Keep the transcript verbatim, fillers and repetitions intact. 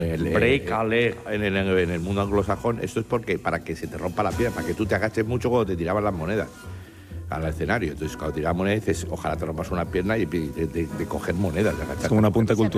El break a leg en el, en el mundo anglosajón, esto es porque para que se te rompa la pierna, para que tú te agaches mucho cuando te tiraban las monedas al escenario. Entonces, cuando tirabas monedas, dices, ojalá te rompas una pierna y de, de, de coger monedas. De es como un apunte cultural.